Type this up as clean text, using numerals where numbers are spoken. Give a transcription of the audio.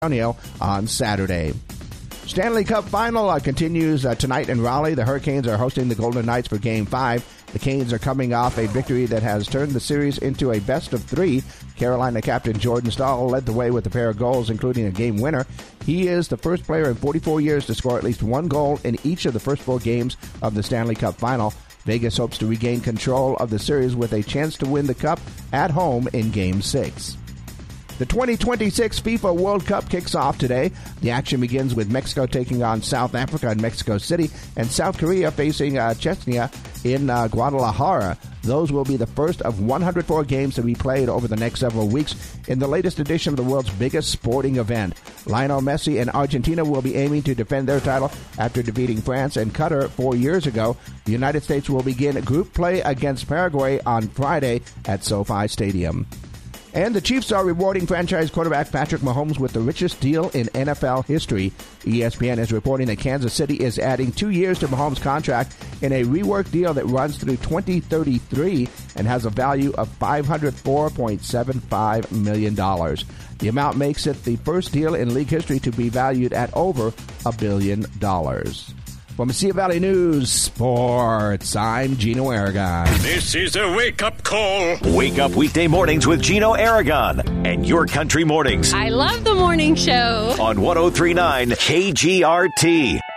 Antonio on Saturday. Stanley Cup Final continues tonight in Raleigh. The Hurricanes are hosting the Golden Knights for Game 5. The Canes are coming off a victory that has turned the series into a best-of-3. Carolina captain Jordan Staal led the way with a pair of goals, including a game winner. He is the first player in 44 years to score at least one goal in each of the first 4 games of the Stanley Cup Final. Vegas hopes to regain control of the series with a chance to win the Cup at home in Game 6. The 2026 FIFA World Cup kicks off today. The action begins with Mexico taking on South Africa in Mexico City and South Korea facing Chechnya in Guadalajara. Those will be the first of 104 games to be played over the next several weeks in the latest edition of the world's biggest sporting event. Lionel Messi and Argentina will be aiming to defend their title after defeating France and Qatar 4 years ago. The United States will begin group play against Paraguay on Friday at SoFi Stadium. And the Chiefs are rewarding franchise quarterback Patrick Mahomes with the richest deal in NFL history. ESPN is reporting that Kansas City is adding 2 years to Mahomes' contract in a reworked deal that runs through 2033 and has a value of $504.75 million. The amount makes it the first deal in league history to be valued at over $1 billion. From Mesilla Valley News Sports, I'm Gino Aragon. This is a wake-up call. Wake up weekday mornings with Gino Aragon and Your Country Mornings. I love the morning show. On 103.9 KGRT.